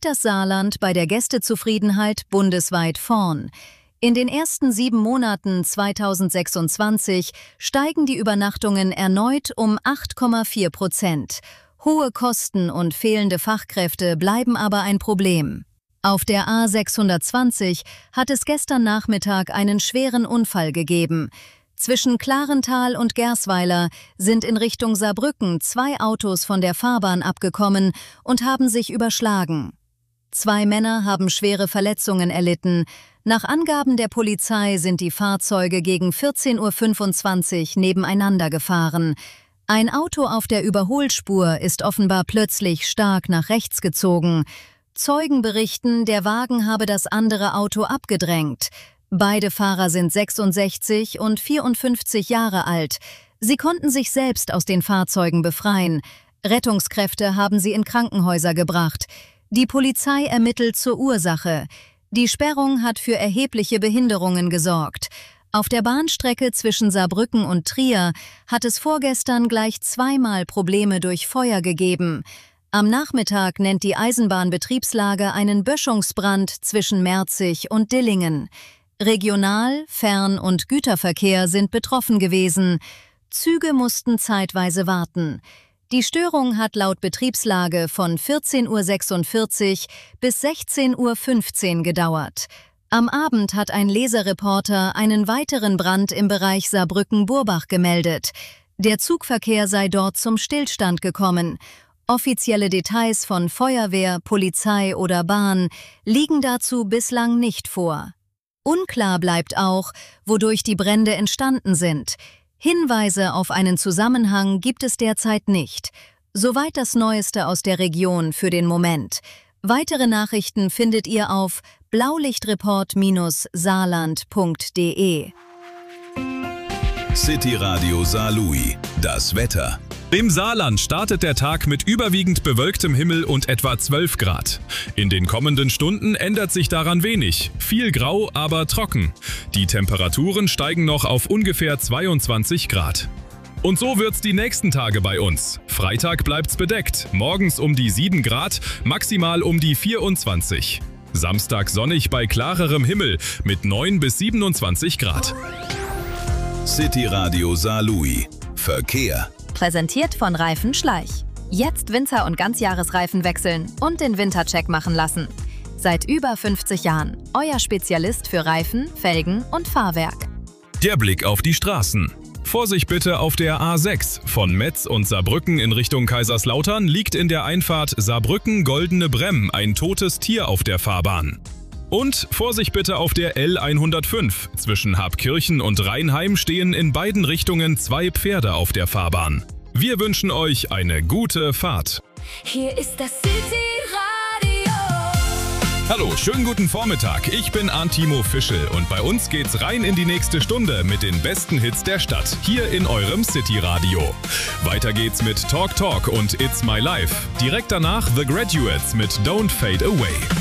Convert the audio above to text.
liegt das Saarland bei der Gästezufriedenheit bundesweit vorn. In den ersten 7 Monaten 2026 steigen die Übernachtungen erneut um 8,4%. Hohe Kosten und fehlende Fachkräfte bleiben aber ein Problem. Auf der A620 hat es gestern Nachmittag einen schweren Unfall gegeben. Zwischen Klarental und Gersweiler sind in Richtung Saarbrücken 2 Autos von der Fahrbahn abgekommen und haben sich überschlagen. 2 Männer haben schwere Verletzungen erlitten. Nach Angaben der Polizei sind die Fahrzeuge gegen 14:25 Uhr nebeneinander gefahren. Ein Auto auf der Überholspur ist offenbar plötzlich stark nach rechts gezogen. Zeugen berichten, der Wagen habe das andere Auto abgedrängt. Beide Fahrer sind 66 und 54 Jahre alt. Sie konnten sich selbst aus den Fahrzeugen befreien. Rettungskräfte haben sie in Krankenhäuser gebracht. Die Polizei ermittelt zur Ursache. Die Sperrung hat für erhebliche Behinderungen gesorgt. Auf der Bahnstrecke zwischen Saarbrücken und Trier hat es vorgestern gleich 2-mal Probleme durch Feuer gegeben. Am Nachmittag nennt die Eisenbahnbetriebslage einen Böschungsbrand zwischen Merzig und Dillingen. Regional-, Fern- und Güterverkehr sind betroffen gewesen. Züge mussten zeitweise warten. Die Störung hat laut Betriebslage von 14:46 Uhr bis 16:15 Uhr gedauert. Am Abend hat ein Leserreporter einen weiteren Brand im Bereich Saarbrücken-Burbach gemeldet. Der Zugverkehr sei dort zum Stillstand gekommen. Offizielle Details von Feuerwehr, Polizei oder Bahn liegen dazu bislang nicht vor. Unklar bleibt auch, wodurch die Brände entstanden sind. Hinweise auf einen Zusammenhang gibt es derzeit nicht. Soweit das Neueste aus der Region für den Moment. Weitere Nachrichten findet ihr auf blaulichtreport-saarland.de. City Radio Saarlouis. Das Wetter. Im Saarland startet der Tag mit überwiegend bewölktem Himmel und etwa 12 Grad. In den kommenden Stunden ändert sich daran wenig. Viel grau, aber trocken. Die Temperaturen steigen noch auf ungefähr 22 Grad. Und so wird's die nächsten Tage bei uns. Freitag bleibt's bedeckt, morgens um die 7 Grad, maximal um die 24. Samstag sonnig bei klarerem Himmel mit 9 bis 27 Grad. City Radio Saarlouis. Verkehr. Präsentiert von Reifen Schleich. Jetzt Winter- und Ganzjahresreifen wechseln und den Wintercheck machen lassen. Seit über 50 Jahren euer Spezialist für Reifen, Felgen und Fahrwerk. Der Blick auf die Straßen. Vorsicht bitte auf der A6. Von Metz und Saarbrücken in Richtung Kaiserslautern liegt in der Einfahrt Saarbrücken-Goldene Bremm ein totes Tier auf der Fahrbahn. Und Vorsicht bitte auf der L105. Zwischen Habkirchen und Rheinheim stehen in beiden Richtungen 2 Pferde auf der Fahrbahn. Wir wünschen euch eine gute Fahrt. Hier ist das City Radio. Hallo, schönen guten Vormittag. Ich bin Antimo Fischel und bei uns geht's rein in die nächste Stunde mit den besten Hits der Stadt, hier in eurem City Radio. Weiter geht's mit Talk Talk und It's My Life. Direkt danach The Graduates mit Don't Fade Away.